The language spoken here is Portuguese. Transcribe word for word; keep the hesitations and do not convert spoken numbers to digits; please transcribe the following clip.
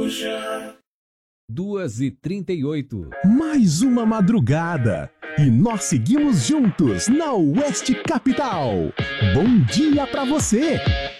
duas e trinta e oito. Mais uma madrugada e nós seguimos juntos na Oeste Capital. Bom dia pra você!